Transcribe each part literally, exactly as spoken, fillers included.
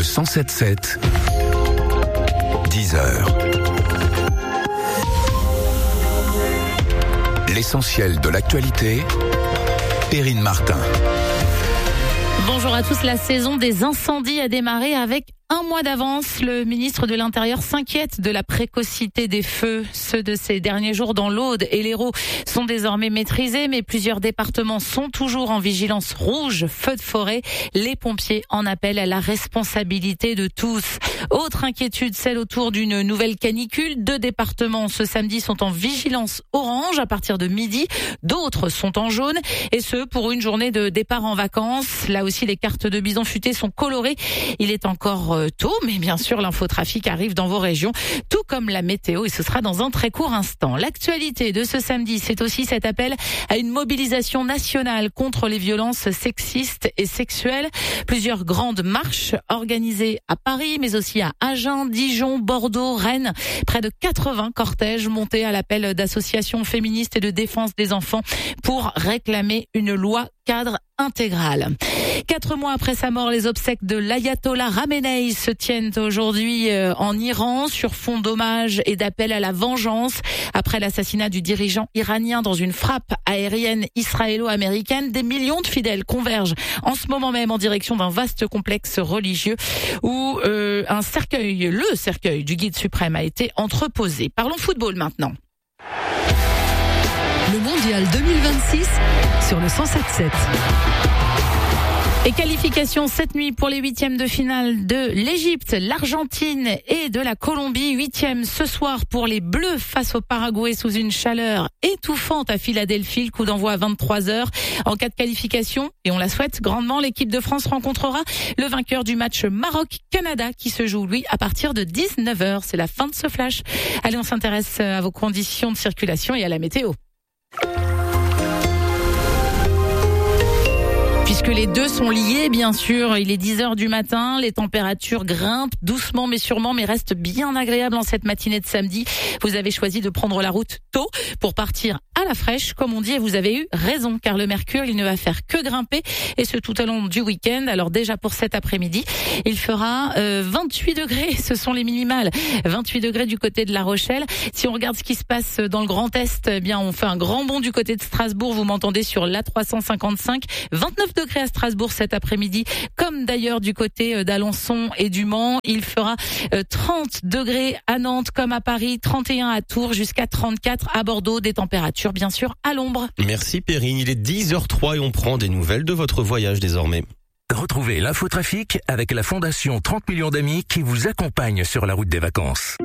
cent sept sept, dix heures. L'essentiel de l'actualité, Perrine Martin. Bonjour à tous, la saison des incendies a démarré avec un mois d'avance. Le ministre de l'Intérieur s'inquiète de la précocité des feux. Ceux de ces derniers jours dans l'Aude et l'Hérault sont désormais maîtrisés, mais plusieurs départements sont toujours en vigilance rouge, feu de forêt. Les pompiers en appellent à la responsabilité de tous. Autre inquiétude, celle autour d'une nouvelle canicule. Deux départements ce samedi sont en vigilance orange à partir de midi. D'autres sont en jaune, et ce pour une journée de départ en vacances. Là aussi, les cartes de bison futé sont colorées. Il est encore tôt, mais bien sûr, l'infotrafic arrive dans vos régions, tout comme la météo, et ce sera dans un très court instant. L'actualité de ce samedi, c'est aussi cet appel à une mobilisation nationale contre les violences sexistes et sexuelles. Plusieurs grandes marches organisées à Paris, mais aussi à Agen, Dijon, Bordeaux, Rennes. Près de quatre-vingts cortèges montés à l'appel d'associations féministes et de défense des enfants pour réclamer une loi cadre intégrale. Quatre mois après sa mort, les obsèques de l'ayatollah Khamenei se tiennent aujourd'hui en Iran sur fond d'hommage et d'appel à la vengeance. Après l'assassinat du dirigeant iranien dans une frappe aérienne israélo-américaine, des millions de fidèles convergent en ce moment même en direction d'un vaste complexe religieux où euh, un cercueil, le cercueil du guide suprême a été entreposé. Parlons football maintenant. Le mondial deux mille vingt-six sur le cent sept sept. Et qualification cette nuit pour les huitièmes de finale de l'Égypte, l'Argentine et de la Colombie. Huitième ce soir pour les Bleus face au Paraguay sous une chaleur étouffante à Philadelphie. Le coup d'envoi à vingt-trois heures. En cas de qualification, et on la souhaite grandement, l'équipe de France rencontrera le vainqueur du match Maroc-Canada qui se joue, lui, à partir de dix-neuf heures. C'est la fin de ce flash. Allez, on s'intéresse à vos conditions de circulation et à la météo. Puisque les deux sont liés, bien sûr. Il est dix heures du matin, les températures grimpent doucement mais sûrement, mais restent bien agréables en cette matinée de samedi. Vous avez choisi de prendre la route tôt pour partir à la fraîche, comme on dit, et vous avez eu raison, car le mercure, il ne va faire que grimper, et ce tout au long du week-end. Alors déjà pour cet après-midi, il fera euh, vingt-huit degrés, ce sont les minimales, vingt-huit degrés du côté de La Rochelle. Si on regarde ce qui se passe dans le Grand Est, eh bien on fait un grand bond du côté de Strasbourg, vous m'entendez sur l'A trois cent cinquante-cinq, vingt-neuf degrés à Strasbourg cet après-midi, comme d'ailleurs du côté d'Alençon et du Mans. Il fera trente degrés à Nantes comme à Paris, trente et un à Tours, jusqu'à trente-quatre à Bordeaux, des températures bien sûr à l'ombre. Merci Perrine, il est dix heures trois et on prend des nouvelles de votre voyage désormais. Retrouvez l'infotrafic avec la Fondation trente millions d'amis qui vous accompagne sur la route des vacances.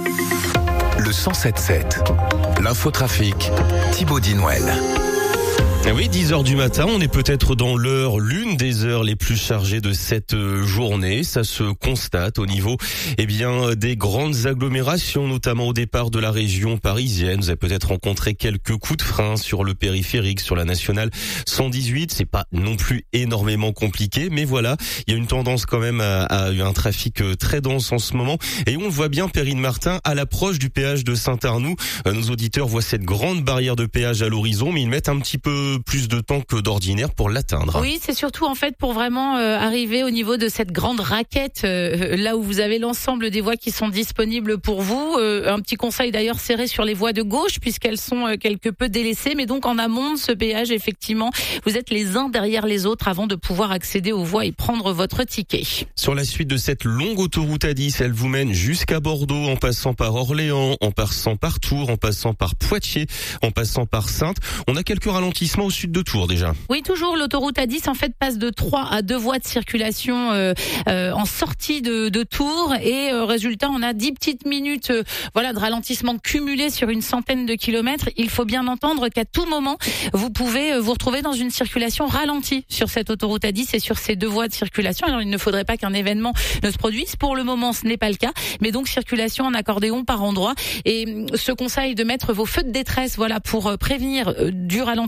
Le cent sept sept, l'infotrafic, Thibaut Dinouel. Oui, dix heures du matin, on est peut-être dans l'heure, l'une des heures les plus chargées de cette journée. Ça se constate au niveau, eh bien, des grandes agglomérations, notamment au départ de la région parisienne. Vous avez peut-être rencontré quelques coups de frein sur le périphérique, sur la nationale cent dix-huit. C'est pas non plus énormément compliqué, mais voilà, il y a une tendance quand même à, à un trafic très dense en ce moment. Et on le voit bien, Perrine Martin, à l'approche du péage de Saint-Arnoux. Nos auditeurs voient cette grande barrière de péage à l'horizon, mais ils mettent un petit peu plus de temps que d'ordinaire pour l'atteindre. Oui, c'est surtout en fait pour vraiment euh, arriver au niveau de cette grande raquette, euh, là où vous avez l'ensemble des voies qui sont disponibles pour vous. Euh, un petit conseil d'ailleurs, serré sur les voies de gauche puisqu'elles sont euh, quelque peu délaissées, mais donc en amont de ce péage, effectivement, vous êtes les uns derrière les autres avant de pouvoir accéder aux voies et prendre votre ticket. Sur la suite de cette longue autoroute A dix, elle vous mène jusqu'à Bordeaux, en passant par Orléans, en passant par Tours, en passant par Poitiers, en passant par Saintes. On a quelques ralentissements au sud de Tours déjà. Oui, toujours l'autoroute A dix en fait passe de trois à deux voies de circulation euh, euh, en sortie de, de Tours et euh, résultat on a dix petites minutes euh, voilà de ralentissement cumulé sur une centaine de kilomètres. Il faut bien entendre qu'à tout moment vous pouvez euh, vous retrouver dans une circulation ralentie sur cette autoroute A dix et sur ces deux voies de circulation. Alors il ne faudrait pas qu'un événement ne se produise. Pour le moment ce n'est pas le cas, mais donc circulation en accordéon par endroit et ce conseil de mettre vos feux de détresse voilà pour euh, prévenir euh, du ralentissement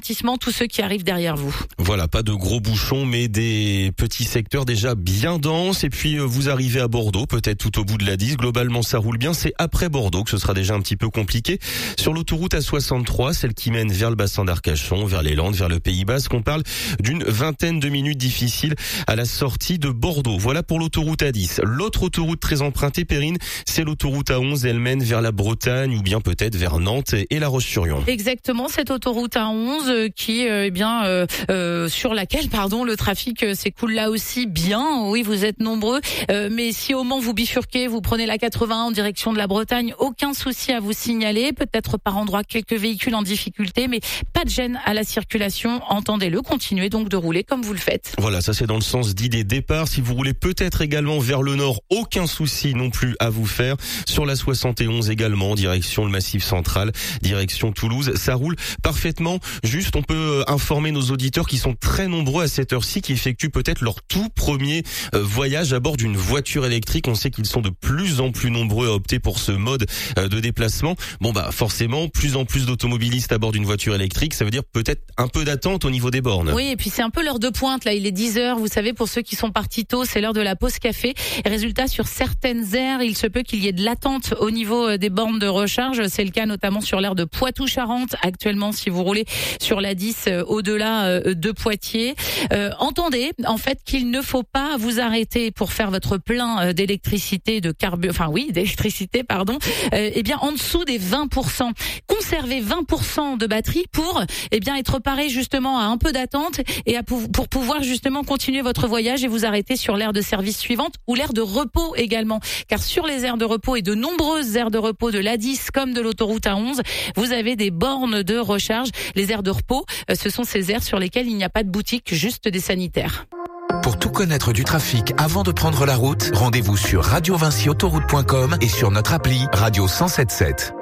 tous ceux qui arrivent derrière vous. Voilà, pas de gros bouchons, mais des petits secteurs déjà bien denses. Et puis vous arrivez à Bordeaux, peut-être tout au bout de l'A dix. Globalement, ça roule bien. C'est après Bordeaux que ce sera déjà un petit peu compliqué. Sur l'autoroute A soixante-trois, celle qui mène vers le bassin d'Arcachon, vers les Landes, vers le Pays Basque, on parle d'une vingtaine de minutes difficiles à la sortie de Bordeaux. Voilà pour l'autoroute A dix. L'autre autoroute très empruntée, Perrine, c'est l'autoroute A onze. Elle mène vers la Bretagne ou bien peut-être vers Nantes et La Roche-sur-Yon. Exactement, cette autoroute A onze euh, qui, euh, eh bien, euh, euh, sur laquelle, pardon, le trafic euh, s'écoule là aussi bien. Oui, vous êtes nombreux, euh, mais si au Mans vous bifurquez, vous prenez la quatre-vingt-un en direction de la Bretagne, aucun souci à vous signaler. Peut-être par endroit quelques véhicules en difficulté, mais pas de gêne à la circulation. Entendez-le, continuez donc de rouler comme vous le faites. Voilà, ça c'est dans le sens dit des départs. Si vous roulez peut-être également vers le nord, aucun souci non plus à vous faire. Sur la soixante et onze également, direction le Massif central, direction Toulouse, ça roule parfaitement. Juste, on peut informer nos auditeurs qui sont très nombreux à cette heure-ci, qui effectuent peut-être leur tout premier voyage à bord d'une voiture électrique. On sait qu'ils sont de plus en plus nombreux à opter pour ce mode de déplacement. Bon bah forcément, plus en plus d'automobilistes à bord d'une voiture électrique, ça veut dire peut-être un peu d'attente au niveau des bornes. Oui, et puis c'est un peu l'heure de pointe, là il est dix heures, vous savez, pour ceux qui sont partis tôt, c'est l'heure de la pause café. Et résultat, sur certaines aires, il se peut qu'il y ait de l'attente au niveau des bornes de recharge. C'est le cas notamment sur l'aire de Poitou-Charentes. Actuellement, si vous roulez sur l'A dix euh, au-delà euh, de Poitiers, euh, entendez en fait qu'il ne faut pas vous arrêter pour faire votre plein euh, d'électricité, de carburant, enfin oui, d'électricité, pardon, euh, eh bien en dessous des vingt pour cent. Conservez vingt pour cent de batterie pour eh bien être paré justement à un peu d'attente et à pour, pour pouvoir justement continuer votre voyage et vous arrêter sur l'aire de service suivante ou l'aire de repos également. Car sur les aires de repos et de nombreuses aires de repos de l'A dix comme de l'autoroute A onze, vous avez des bornes de recharge. Les aires de repos, ce sont ces aires sur lesquelles il n'y a pas de boutique, juste des sanitaires. Pour tout connaître du trafic avant de prendre la route, rendez-vous sur radio vinci autoroute point com et sur notre appli Radio cent sept sept.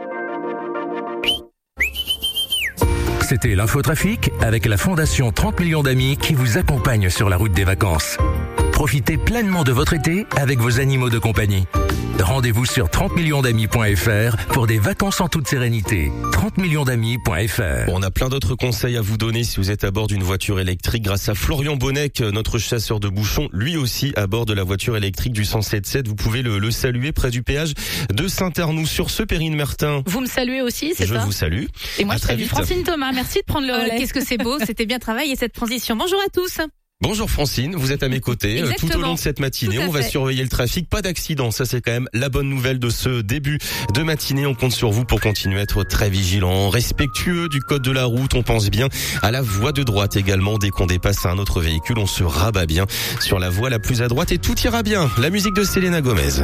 C'était l'infotrafic avec la Fondation trente millions d'amis qui vous accompagne sur la route des vacances. Profitez pleinement de votre été avec vos animaux de compagnie. Rendez-vous sur trente millions d'amis point f r pour des vacances en toute sérénité. trente millions d'amis point f r. On a plein d'autres conseils à vous donner si vous êtes à bord d'une voiture électrique grâce à Florian Bonnec, notre chasseur de bouchons, lui aussi à bord de la voiture électrique du cent sept sept. Vous pouvez le, le saluer près du péage de Saint-Arnoux. Sur ce, Perrine Martin. Vous me saluez aussi, c'est Je ça? vous salue. Et moi, à je salue Francine Thomas. Merci de prendre le relais. Euh, Qu'est-ce que c'est beau, c'était bien travaillé cette transition. Bonjour à tous. Bonjour Francine, vous êtes à mes côtés Exactement. tout au long de cette matinée. On va fait. surveiller le trafic, pas d'accident. Ça c'est quand même la bonne nouvelle de ce début de matinée. On compte sur vous pour continuer à être très vigilant, respectueux du code de la route. On pense bien à la voie de droite également. Dès qu'on dépasse un autre véhicule, on se rabat bien sur la voie la plus à droite et tout ira bien. La musique de Selena Gomez.